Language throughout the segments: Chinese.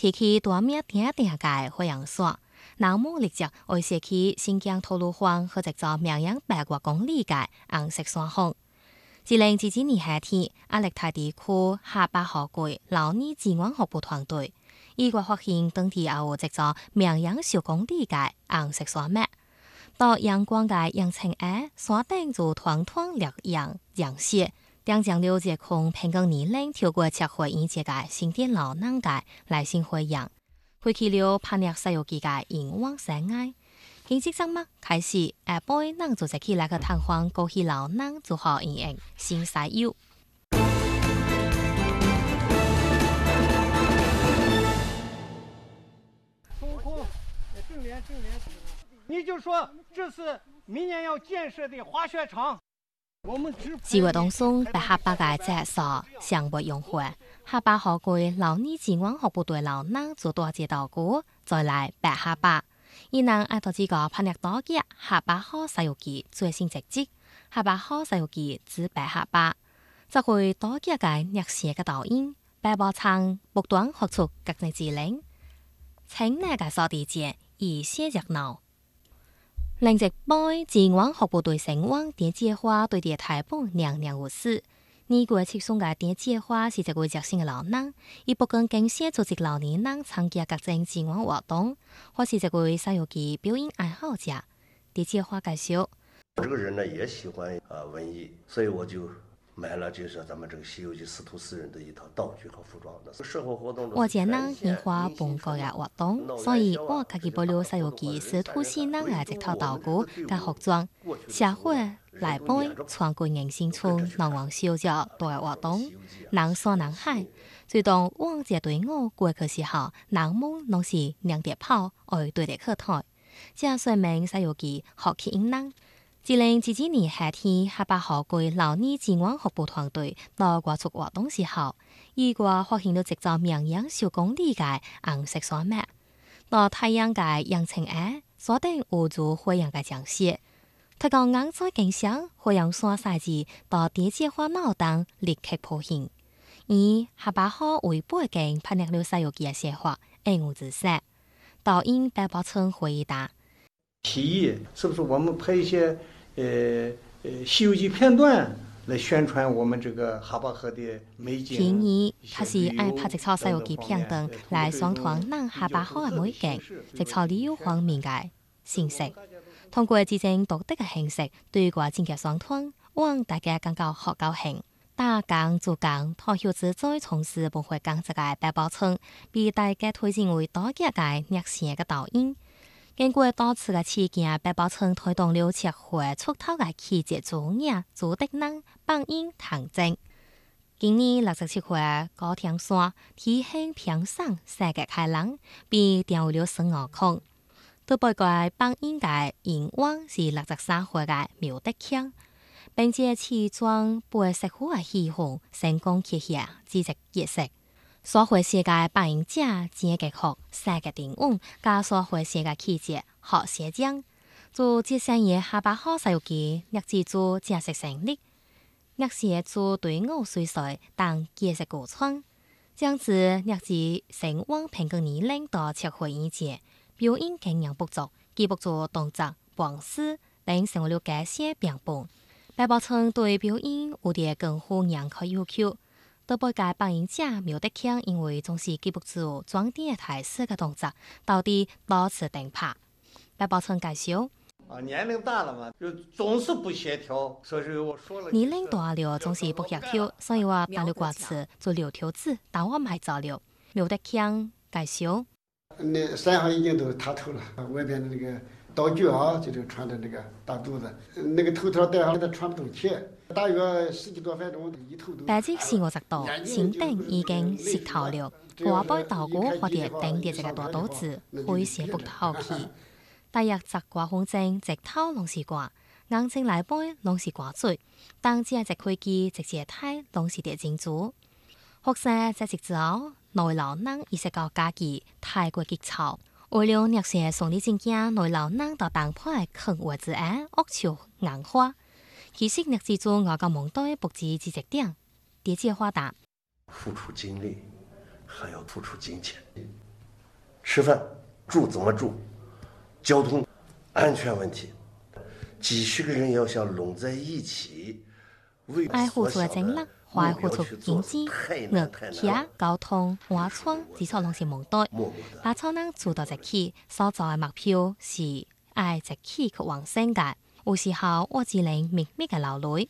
提起大名鼎鼎嘅火焰山，南蒙立即愛寫起新疆吐魯番和一座名揚800公里嘅紅色山峰。2022年夏天，亞熱帶地區下巴河谷老年自然學部團隊，意外發現當地有一座名揚10公里嘅紅色山脈。到陽光嘅陽晴下，山頂就團團烈陽陽射，定將了這空平更年齡跳過赤火迎接嘅新店老南嘅來新輝陽，開啟了攀越西遊記嘅願望生涯。經濟節目開始，下背能組織起來個探訪過去老南做好營營新西遊。 中空，正脸。你就說這是明年要建設的滑雪場。 4月當中，被下巴嘅介紹上不用會，下巴河谷老年自然學部隊老南做多節道股，再來白下巴。伊能愛到這個攀越多嘅下巴河西遊記最新成績，下巴河西遊記之白下巴，就會多嘅嘅熱血嘅導演，白寶倉不斷學出各種技能，請那個掃地節以些熱鬧。另一杯自然學部隊成員電計劃對啲台本娘娘無事，呢個七送嘅電計劃是一個熱心嘅老人，伊不跟經寫組織老年人參加各種自然活動，或是一個西遊記表演愛好者。電計劃介紹， 我這個人呢也喜歡文藝，所以我就買了就是咱們這個《西遊記》司徒四人的一套道具和服裝的社會活動。 我這人喜歡本國嘅活動，所以我自己保留《西遊記》司徒四人嘅一套道具加服裝，社會來背傳過人新村南王小姐多嘅活動，南山南海，最當往這隊伍過去時候，南蒙攏是兩碟炮愛對嚟客台，這說明《西遊記》學起應能。2022年夏天，下巴河谷老年自然學部團隊到外出活動時候，意外發現到一座名揚10公里嘅紅色山脈。到太陽嘅陽晴下，山頂有住火焰嘅降雪。佢講眼在景象，火焰山賽季到電計劃腦洞立刻破現。而下巴河為背景拍入了西遊記嘅寫法，無自殺。導演白寶倉回憶答： 提議是不是我們拍一些西遊記片段來宣傳我們這個下巴河的美景。 建議他是愛拍一套西遊記片段來宣傳咱下巴河嘅美景，一套旅遊方面嘅信息。通過這種獨特嘅形式對外進行宣傳，讓大家感覺好高興。打工做工，退休之後從事文化工作嘅白寶倉，被大家推薦為多傑嘅熱心嘅導演。經過多次嘅刺激，白寶倉推動了赤火出頭嘅氣節專業組的人扮演唐正。今年67歲高天山天氣平爽，世界開朗，並訂了孫悟空。都被佢扮演嘅演員是63歲嘅苗德強，並且始終背石虎嘅戲紅，成功揭曉自責熱色。所會世界扮演者正極學世界電影，加所會世界氣節學寫獎。做這些嘢下巴河西遊記，日子做正式成立，日寫做隊伍隨隨當結實古川，將子日子成往平均年齡到赤會以前，表演經驗不足，記不住動作、方式等成為了這些標本。白寶倉對表演有啲更好嚴苛要求。都被該扮演者苗德強因為總是記不住裝點台詞嘅動作，到底多次定拍。白寶倉介紹： 年齡大了嘛，就總是不協調，所以我說了。 年齡大了總是不協調，所以我打了掛詞做6條字，但我買咗了。苗德強介紹： 那山上已經都塌透了，外邊的那個道具啊，就是穿的那個大肚子，那個頭套戴上他穿不動氣。大約10幾多分鐘，一頭都。 白日40度，前頂已經濕透了。掛背道具或者頂住這個大肚子，會寫不透氣。第日習掛風箏，直頭攏是掛，眼睛來背攏是掛嘴，當只隻飛機直接睇攏是啲珍珠。學生在職之後，內老人意識到家己太過急躁，為了熱些送啲證件，內老人到當派坑位置下惡潮硬花。其實日子中我個夢隊不止這隻點，啲計劃答： 付出精力，還要付出金錢。 吃饭、住怎么住，交通安全问题，几十个人要想拢在一起，为爱付出的精力，花付出经济、日企、交通、安全，至少拢是无对。把草人做到一起，所做的目标是爱一起去往生界。有时候我只能秘密嘅流泪。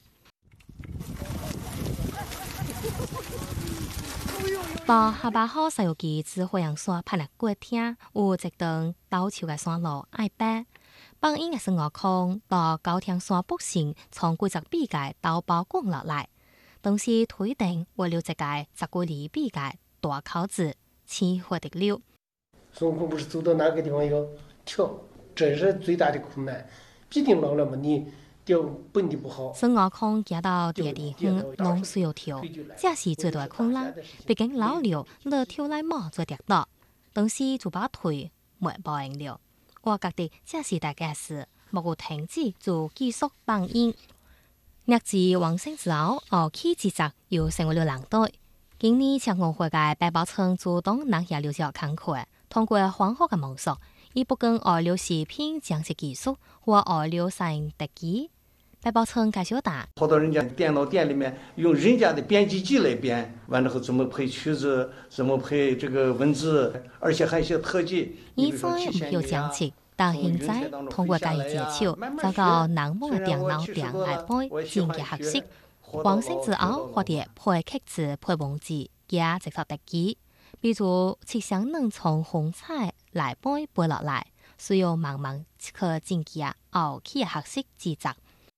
到下巴河西游记指火阳山拍入过厅，有一段陡峭嘅山路爱爬。放映嘅孙悟空到高天山北上，从几只比界陡包滚落来，当时推定为了一个10几里比界大口子，鲜活的流。 孙悟空不是走到哪个地方要跳，这是最大的困难，必定老了嘛，你掉本地不好。 孙悟空行到第地方，拢需要跳，这是最大的困难。毕竟老了，你跳来毛就跌倒，当时就把腿没保应了。我觉得这是大家事，莫有停止就继续放映。日自往生之后，后期制作又成为了人队。今年赤红会嘅白宝村主动拿下了这个坎坷，通过黄河嘅摸索，以不跟外流视频讲解技术或外流摄影特技。白宝村介绍大， 跑到人家电脑店里面，用人家的编辑机来编，完了后怎么配曲子，怎么配这个文字，而且还有一些特技。 以前唔有讲解，但现在通过介意技巧，找到南蒙嘅电脑店来配专业学习。往生之后，或者配曲子、配文字，加直接特技，比如切香能从红彩来背落来，需要慢慢去进阶后期嘅学习制作。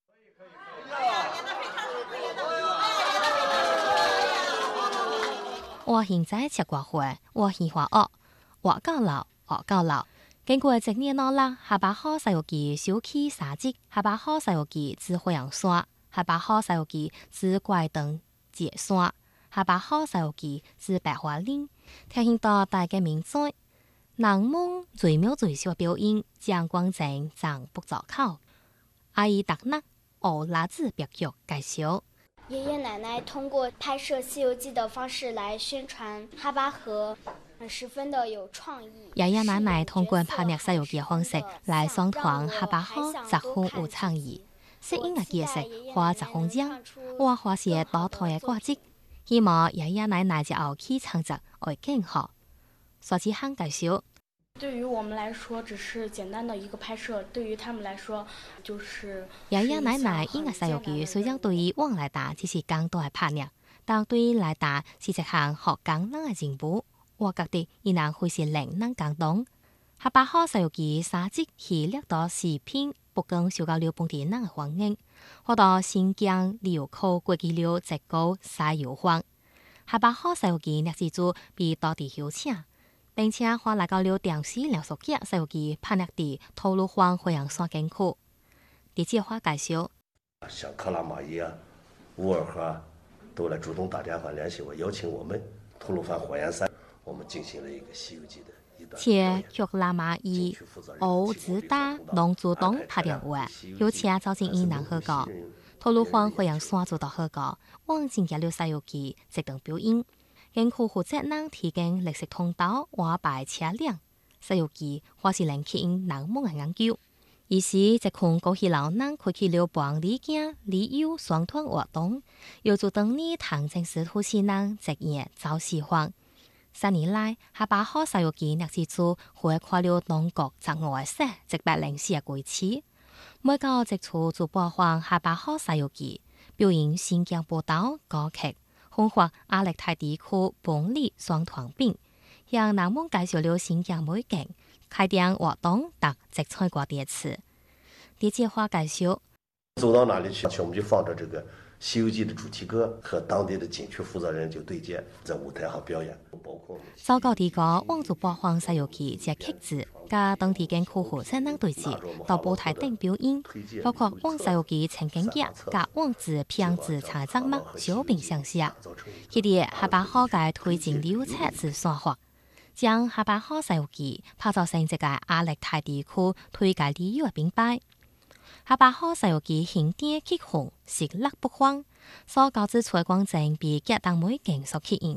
我现在吃过会，我喜欢学到老，学到老。经过1年多啦，下巴河西游记小起3集，下巴河西游记指火阳山，下巴河西游记指怪灯解山，下巴河西游记指白花岭。听见到大家名嘴，南蒙最妙最小表演，蒋光正张不早考，阿姨达纳欧拉子别剧介绍。 爷爷奶奶通过拍摄《西游记》的方式来宣传哈巴河，十分的有创意。 爷爷奶奶通过拍摄《西游记》的方式来宣传哈巴河杂货有创意，适应嘅技术花杂红奖，我花些多台嘅挂机，希望爷爷奶奶在后期创作会更好。所以很介绍。 对于我们来说，只是简单的一个拍摄；对于他们来说，就是爷爷奶奶应该西游记虽然对于往来打只是更多嘅拍摄，但对于来打是一项学更人嘅进步。我觉得伊能会是令人感动。下巴河西游记3集系列到视频，不更受到了本地人嘅欢迎。我到新疆旅游口国际了直高西游荒。下巴河西游记日子组被当地邀请。并且花来到了电视连续剧《西游记》拍摄地吐鲁番火阳山景区。地接花介绍， 像克拉玛依啊、乌尔赫啊，都来主动打电话联系我，邀请我们吐鲁番火焰山，我们进行了一个《西游记》的一段表演。 且克拉玛依、欧自打拢主动打电话，邀请赵静怡南合稿。吐鲁番火阳山做到合稿，往进入了《西游记》这段表演。景区负责人提供绿色通道、瓦牌车辆，西游记或是能吸引人们的研究。于是，一群高喜老人开启了帮旅行、旅游双团活动，又做当年唐正师徒四人直夜走四方。3年来，下巴河西游记日子组会跨了东国10外省104个轨区，每个一处就播放下巴河西游记，表演新疆步道歌曲。分发亚热带地区本地双团饼，向人们介绍了新疆美景，开展活动达精彩过第一次。地接花介绍， 走到哪里去，我们就放着这个《西游记》的主题歌，和当地的景区负责人就对接，在舞台上表演，包括走到地个往做播放《西游记》这曲子，加当地景区负责人对接，到舞台顶表演，包括往《西游记》情景剧，加往自片子采访物小品相写。佢哋下巴河嘅推荐旅游车子算法，将下巴河《西游记》拍造成一个亚热带地区推介旅游嘅品牌。下巴河《西游记》现点起红，食辣不慌，所交织出光景被极大美景所吸引。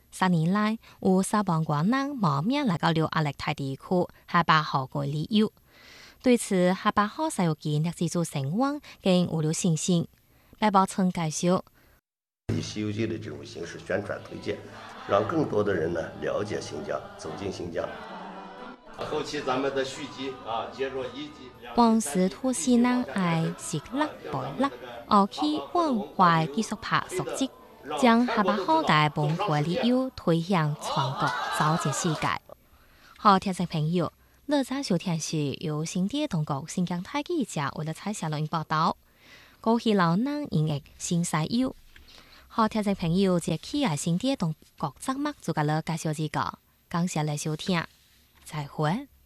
10年來，有沙邦國人冒名來到了亞熱帶地區下巴河國旅遊。對此，下巴河西遊記歷史組成員更有了信心。白寶成介紹， 以《西遊記》的這種形式宣傳推薦，讓更多的人呢了解新疆，走進新疆。後期咱們的續集啊，接着1集。 王氏土司人愛食辣白辣，後期文化技術派所織，將下巴河嘅文化旅遊推向全國召集世界。好，聽眾朋友，呢則小天是由新店當局新疆大記者為了採寫錄音報道，高希老人演繹新西遊。好，聽眾朋友，這期係新店當局節目做個了介紹這個，感謝來收聽，再會。